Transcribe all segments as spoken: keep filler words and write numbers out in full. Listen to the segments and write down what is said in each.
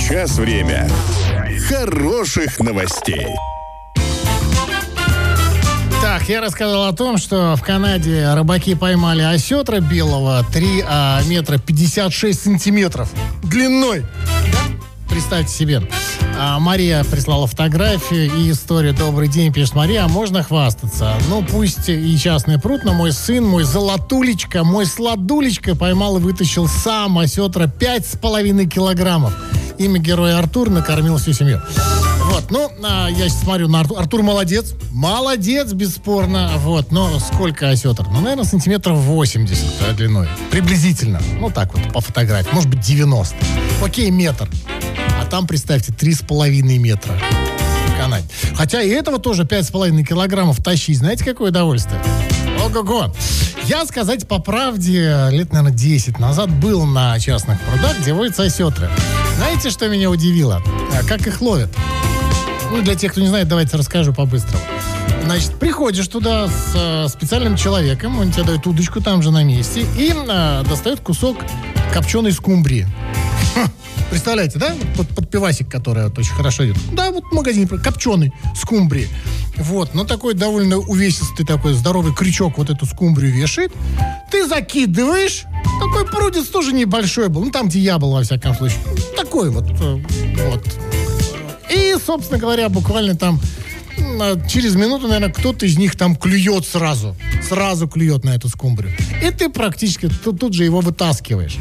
Сейчас время хороших новостей. Так, я рассказал о том, что в Канаде рыбаки поймали осетра белого три метра пятьдесят шесть сантиметров длиной. Представьте себе. А Мария прислала фотографию и историю. Добрый день, пишет Мария, а можно хвастаться? Ну, пусть и частный пруд, но мой сын, мой золотулечка, мой сладулечка поймал и вытащил сам осетра пять с половиной килограммов. Имя героя Артур, накормил всю семью. Вот, ну, а, я сейчас смотрю на Артур. Артур молодец. Молодец, бесспорно. Вот, но сколько осетр? Ну, наверное, сантиметров восемьдесят да, длиной. Приблизительно. Ну, так вот, по фотографии. Может быть, девяносто. Окей, метр. А там, представьте, три с половиной метра в Канаде. Хотя и этого тоже пять с половиной килограммов тащить. Знаете, какое удовольствие? Ого-го. Я, сказать по правде, лет, наверное, десять назад был на частных прудах, где водятся осетры. Знаете, что меня удивило? Как их ловят? Ну, для тех, кто не знает, давайте расскажу по-быстрому. Значит, приходишь туда с э, специальным человеком, он тебе дает удочку там же на месте и э, достает кусок копченой скумбрии. Ха, представляете, да? Под, под пивасик, который вот очень хорошо идет. Да, вот в магазине копченый скумбрии. Вот, ну такой довольно увесистый такой здоровый крючок вот эту скумбрию вешает. Ты закидываешь. Такой прудец тоже небольшой был. Ну, там, где я был, во всяком случае. Такой вот. Вот. И, собственно говоря, буквально там через минуту, наверное, кто-то из них там клюет сразу. Сразу клюет на эту скумбрию. И ты практически тут, тут же его вытаскиваешь.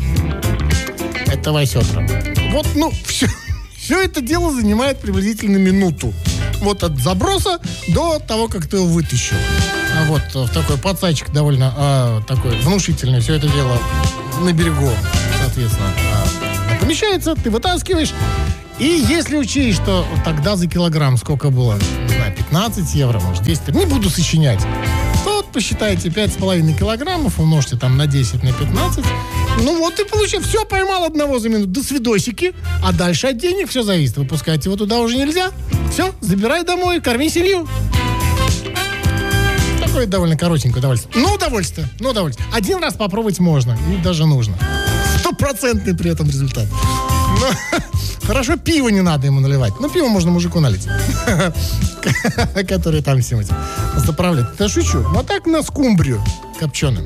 Этого осетра. Вот, ну, все, все это дело занимает приблизительно минуту. Вот от заброса до того, как ты его вытащил. А вот в такой пацачек довольно а, такой внушительный. Все это дело на берегу, соответственно, а, помещается. Ты вытаскиваешь. И если учесть, что тогда за килограмм сколько было, не знаю, пятнадцать евро, может, десять, не буду сочинять, то вот посчитайте пять с половиной килограммов, умножьте там на десять, на пятнадцать. Ну вот и получил. Все, поймал одного за минуту. До свидосики. А дальше от денег все зависит. Выпускать его туда уже нельзя. Все, забирай домой, корми семью. Такое довольно коротенькое удовольствие. Ну, удовольствие. Ну, удовольствие. Один раз попробовать можно. И даже нужно. Стопроцентный при этом результат. Но, хорошо, пиво не надо ему наливать. Ну, пиво можно мужику налить. Который там всем этим заправляет. Да шучу. Вот так на скумбрию копченым.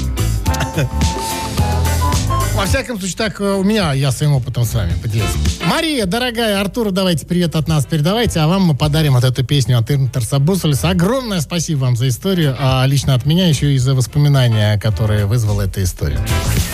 Во всяком случае, так у меня, я своим опытом с вами поделился. Мария, дорогая, Артуру давайте привет от нас передавайте, а вам мы подарим вот эту песню от Интерсабусулиса. Огромное спасибо вам за историю, а лично от меня еще и за воспоминания, которые вызвала эта история.